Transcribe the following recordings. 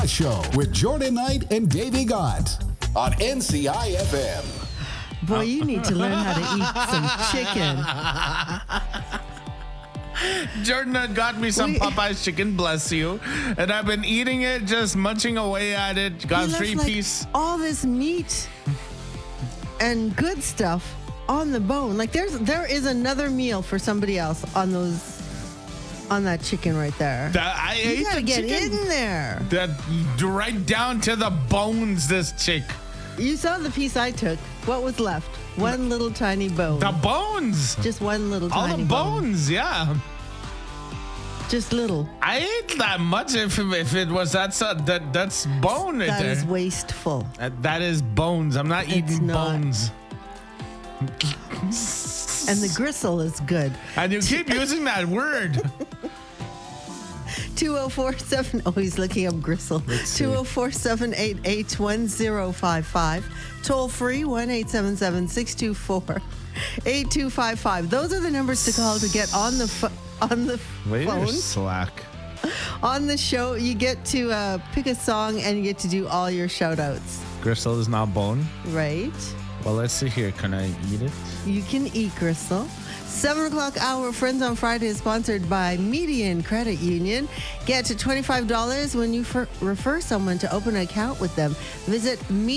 Show with Jordan Knight and Davey Gott on NCIFM. Boy, you need to learn how to eat some chicken. Jordan had got me some Popeye's chicken, bless you. And I've been eating it, just munching away at it. Got He left, 3-piece. all this meat and good stuff on the bone. Like there is another meal for somebody else on that chicken right there. I ate You gotta the get chicken. in there. That right down to the bones, this chick. You saw the piece I took. What was left? One little tiny bone. The bones. Just one little All tiny the bone. bones, yeah. Just little. I ate that much if it was that's bone right That there. is wasteful. That is bones. I'm not eating not. bones. And the gristle is good. And you keep using that word. 2047. Oh, he's looking up gristle. 204-788-1055. Toll free 1-877-624-8255. Those are the numbers to call to get on the phone. You're slack. On the show, you get to pick a song and you get to do all your shout outs. Gristle is not bone. Right? Well, let's see here. Can I eat it? You can eat gristle. 7 o'clock hour, Friends on Friday is sponsored by Median Credit Union. Get to $25 when you refer someone to open an account with them. Visit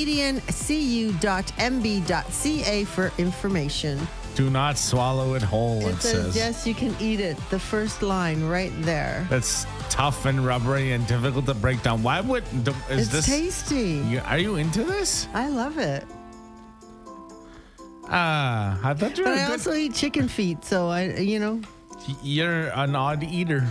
mediancu.mb.ca for information. Do not swallow it whole, It says, yes, you can eat it. The first line right there. That's tough and rubbery and difficult to break down. Why would... It's tasty. Are you into this? I love it. I thought you were But I good. also eat chicken feet, so You're an odd eater.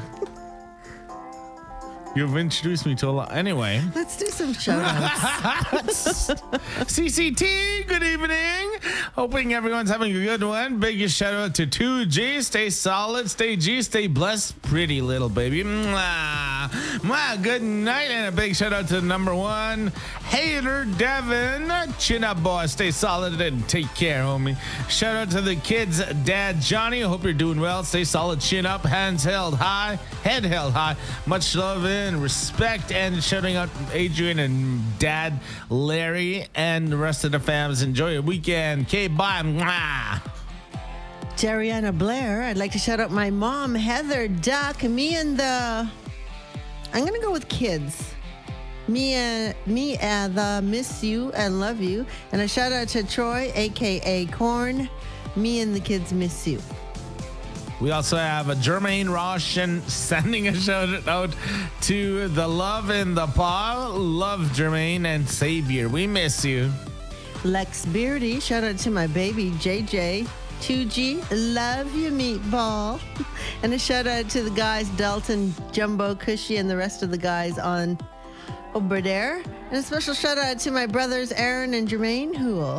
You've introduced me to a lot. Anyway. Let's do some shout-outs. CCT, good evening. Hoping everyone's having a good one. Biggest shout out to 2G. Stay solid, stay G, stay blessed. Pretty little baby. Mwah. Mwah. Good night. And a big shout out to number one, Hater Devin. Chin up, boy. Stay solid and take care, homie. Shout out to the kids' dad, Johnny. Hope you're doing well. Stay solid, chin up, hands held high, head held high. Much love and respect, and shouting out Adrian and Dad Larry and the rest of the fams. Enjoy your weekend. Okay, bye. Mwah. Jeriana Blair, I'd like to shout out my mom, Heather, Duck, I'm going to go with kids. Me, the miss you and love you. And a shout out to Troy, a.k.a. Corn. Me and the kids miss you. We also have a Jermaine Roshan sending a shout out to the love in the paw. Love Jermaine and Savior. We miss you. Lex Beardy, shout out to my baby, JJ. 2G, love you, meatball. And a shout out to the guys, Dalton, Jumbo, Cushy, and the rest of the guys on over there. And a special shout out to my brothers, Aaron and Jermaine Hool.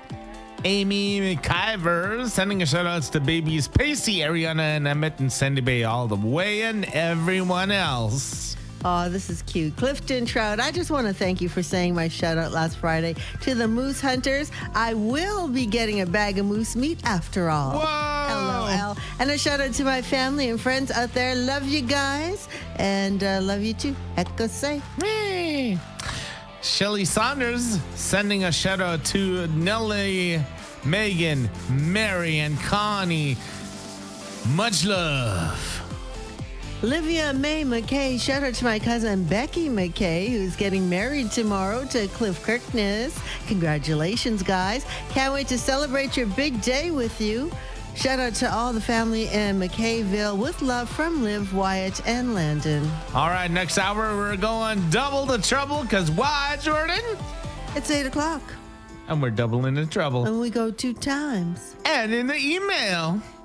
Amy McIver sending a shout outs to babies Pacey, Ariana, and Emmett, and Sandy Bay all the way, and everyone else. Oh, this is cute. Clifton Trout, I just want to thank you for saying my shout out last Friday to the Moose Hunters. I will be getting a bag of moose meat after all. Whoa! LOL. And a shout out to my family and friends out there. Love you guys. And love you too. Echo say. Hey. Shelly Saunders sending a shout out to Nellie, Megan, Mary, and Connie. Much love. Olivia May McKay, shout out to my cousin Becky McKay, who's getting married tomorrow to Cliff Kirkness. Congratulations, guys. Can't wait to celebrate your big day with you. Shout out to all the family in McKayville with love from Liv, Wyatt, and Landon. All right, next hour we're going double the trouble, because why, Jordan? It's 8 o'clock, And we're doubling the trouble. and we go 2 times. And in the email.